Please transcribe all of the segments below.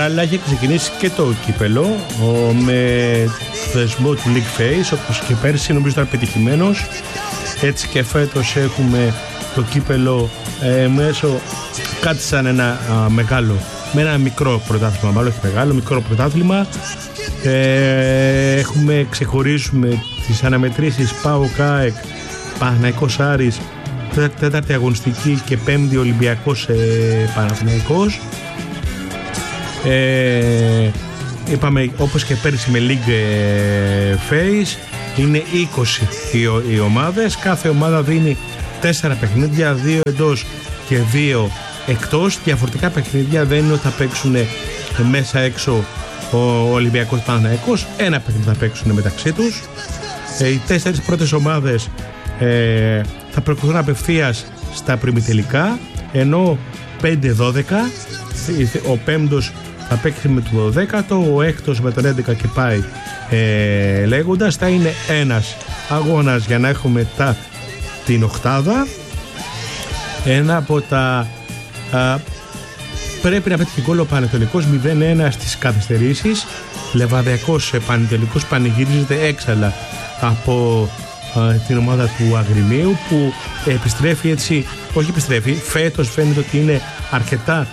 παράλληλα έχει ξεκινήσει και το κύπελο με θεσμό του League Phase, όπως και πέρσι, νομίζω ήταν πετυχημένος. Έτσι και φέτος έχουμε το κύπελο μέσω κάτι σαν ένα μεγάλο, με ένα μικρό πρωτάθλημα, μάλλον όχι μεγάλο, μικρό πρωτάθλημα. Ξεχωρίζουμε τις αναμετρήσεις ΠΑΟΚ ΑΕΚ, Παναθηναϊκός Άρης, τέταρτη αγωνιστική και πέμπτη Ολυμπιακός Παναθηναϊκός. Είπαμε όπως και πέρυσι με League Phase, είναι 20 οι ομάδες, κάθε ομάδα δίνει 4 παιχνίδια, 2 εντός και 2 εκτός. Διαφορετικά παιχνίδια, δεν είναι ότι θα παίξουν μέσα έξω ο Ολυμπιακός Παναθηναϊκός, ένα παιχνίδι θα παίξουν μεταξύ τους. Οι 4 πρώτες ομάδες θα προκριθούν απευθείας στα προημιτελικά, ενώ 5-12, ο πέμπτος θα παίξει με το 12ο, ο έκτος με τον 11 και πάει λέγοντας. Θα είναι ένας αγώνας για να έχουμε την οκτάδα. Ένα από τα πρέπει να πέτυχε γκολ ο Πανετολικός 0-1 στις καθυστερήσεις. Λεβαδιακός Πανετολικός πανηγυρίζεται έξαλα από την ομάδα του Αγριμίου, που επιστρέφει έτσι, όχι επιστρέφει, φέτος φαίνεται ότι είναι αρκετά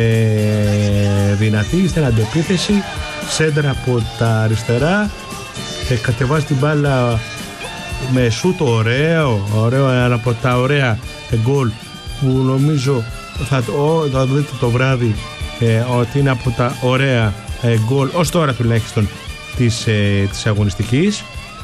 δυνατή στην αντεπίθεση. Σέντρα από τα αριστερά, κατεβάζει την μπάλα με σούτ, ωραίο, ένα από τα ωραία γκολ που νομίζω θα δείτε το βράδυ, ότι είναι από τα ωραία γκολ ως τώρα τουλάχιστον της αγωνιστικής.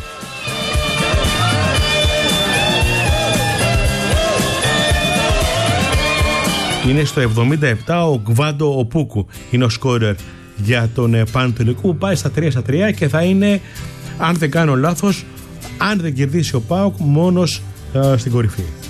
Είναι στο 77 ο Γκβάντο Οπούκου, είναι ο σκόρερ για τον Πανετολικό, που πάει στα 3-3 και θα είναι, αν δεν κάνω λάθος, αν δεν κερδίσει ο ΠΑΟΚ, μόνος στην κορυφή.